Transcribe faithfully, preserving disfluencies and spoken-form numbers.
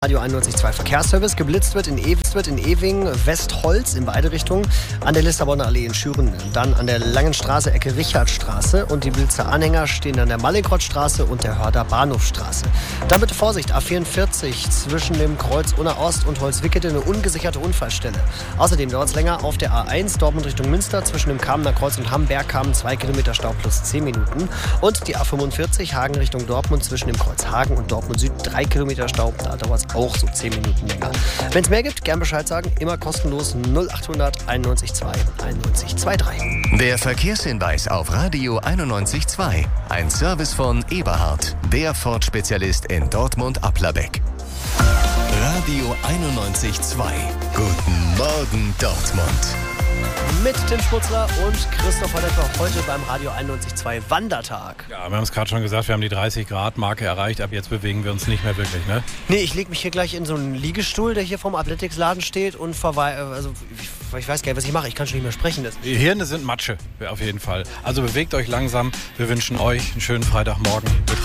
Radio einundneunzig Komma zwei Verkehrsservice. Geblitzt wird in, e wird in Ewing, Westholz in beide Richtungen, an der Lissabonner Allee in Schüren, dann an der Langen Straße, Ecke Richardstraße, und die Blitzer-Anhänger stehen an der Mallinckrodtstraße und der Hörder Bahnhofstraße. Dann bitte Vorsicht, A vierundvierzig zwischen dem Kreuz Unna Ost und Holzwickede, eine ungesicherte Unfallstelle. Außerdem dauert es länger auf der A eins Dortmund Richtung Münster zwischen dem Kamener Kreuz und Hamberg-Kamen, zwei Kilometer Stau plus zehn Minuten. Und die A fünfundvierzig Hagen Richtung Dortmund zwischen dem Kreuz Hagen und Dortmund Süd, drei Kilometer Stau, da dauert es auch so zehn Minuten länger. Wenn es mehr gibt, gern Bescheid sagen. Immer kostenlos null achthundert einundneunzig Komma zwei einundneunzig Komma drei. Der Verkehrshinweis auf Radio einundneunzig Komma zwei. Ein Service von Eberhard, der Ford-Spezialist in Dortmund-Applerbeck. Radio einundneunzig Komma zwei. Guten Morgen, Dortmund. Mit Tim Schmutzler und Christoph Hollepper heute beim Radio einundneunzig Komma zwei Wandertag. Ja, wir haben es gerade schon gesagt, wir haben die dreißig Grad Marke erreicht. Ab jetzt bewegen wir uns nicht mehr wirklich, ne? Nee, ich lege mich hier gleich in so einen Liegestuhl, der hier vorm Athletics-Laden steht und verwei also ich, ich weiß gar nicht, was ich mache. Ich kann schon nicht mehr sprechen. Das Die Hirne sind Matsche, auf jeden Fall. Also bewegt euch langsam. Wir wünschen euch einen schönen Freitagmorgen.